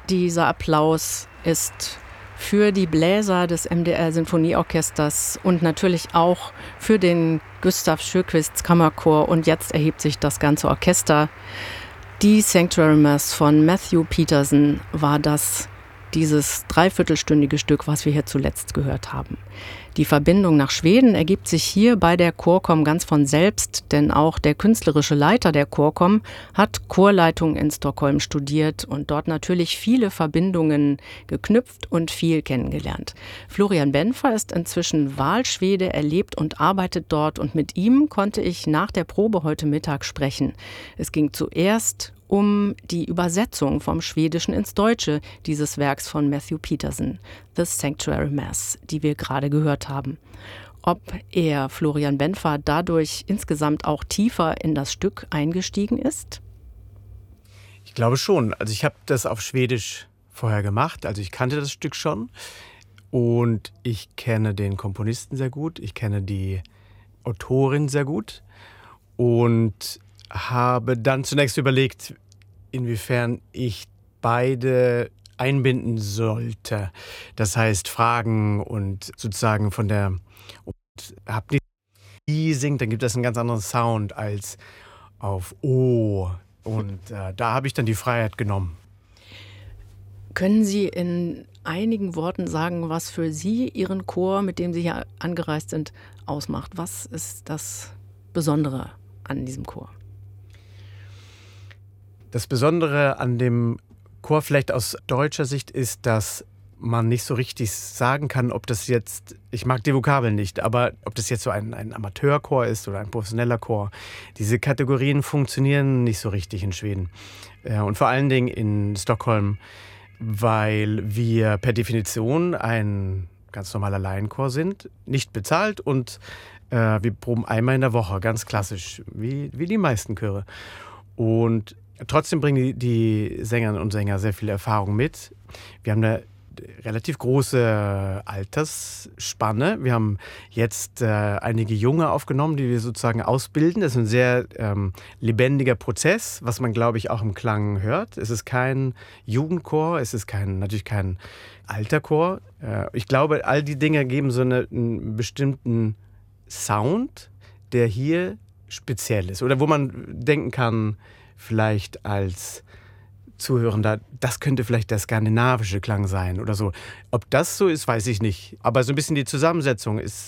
Dieser Applaus ist für die Bläser des MDR-Sinfonieorchesters und natürlich auch für den Gustav Sjöquists Kammerchor. Und jetzt erhebt sich das ganze Orchester. Die Sanctuary Mass von Matthew Peterson war das, dieses dreiviertelstündige Stück, was wir hier zuletzt gehört haben. Die Verbindung nach Schweden ergibt sich hier bei der Chorkom ganz von selbst, denn auch der künstlerische Leiter der Chorkom hat Chorleitung in Stockholm studiert und dort natürlich viele Verbindungen geknüpft und viel kennengelernt. Florian Benfer ist inzwischen Wahlschwede, er lebt und arbeitet dort und mit ihm konnte ich nach der Probe heute Mittag sprechen. Es ging zuerst um die Übersetzung vom Schwedischen ins Deutsche dieses Werks von Matthew Peterson, The Sanctuary Mass, die wir gerade gehört haben. Ob er, Florian Benfer, dadurch insgesamt auch tiefer in das Stück eingestiegen ist? Ich glaube schon. Also ich habe das auf Schwedisch vorher gemacht, also ich kannte das Stück schon und ich kenne den Komponisten sehr gut, ich kenne die Autorin sehr gut und habe dann zunächst überlegt, inwiefern ich beide einbinden sollte. Das heißt, Fragen und sozusagen von der... Und habe nicht I singt, dann gibt es einen ganz anderen Sound als auf O. Und da habe ich dann die Freiheit genommen. Können Sie in einigen Worten sagen, was für Sie Ihren Chor, mit dem Sie hier angereist sind, ausmacht? Was ist das Besondere an diesem Chor? Das Besondere an dem Chor vielleicht aus deutscher Sicht ist, dass man nicht so richtig sagen kann, ob das jetzt, ich mag die Vokabeln nicht, aber ob das jetzt so ein Amateurchor ist oder ein professioneller Chor. Diese Kategorien funktionieren nicht so richtig in Schweden. Und vor allen Dingen in Stockholm, weil wir per Definition ein ganz normaler Laienchor sind, nicht bezahlt und wir proben einmal in der Woche, ganz klassisch, wie die meisten Chöre. Und trotzdem bringen die Sängerinnen und Sänger sehr viel Erfahrung mit. Wir haben eine relativ große Altersspanne. Wir haben jetzt einige Junge aufgenommen, die wir sozusagen ausbilden. Das ist ein sehr lebendiger Prozess, was man, glaube ich, auch im Klang hört. Es ist kein Jugendchor, es ist natürlich kein alter Chor. Ich glaube, all die Dinge geben so einen bestimmten Sound, der hier speziell ist. Oder wo man denken kann, vielleicht als Zuhörender, das könnte vielleicht der skandinavische Klang sein oder so. Ob das so ist, weiß ich nicht. Aber so ein bisschen die Zusammensetzung ist